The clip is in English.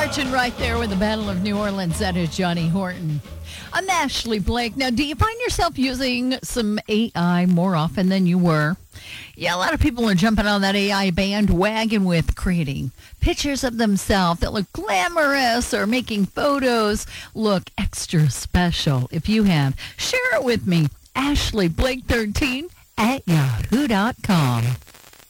marching right there with the Battle of New Orleans. That is Johnny Horton. I'm Ashley Blake. Now, do you find yourself using some AI more often than you were? Yeah, a lot of people are jumping on that AI bandwagon with creating pictures of themselves that look glamorous or making photos look extra special. If you have, share it with me. Ashley Blake 13 at yahoo.com.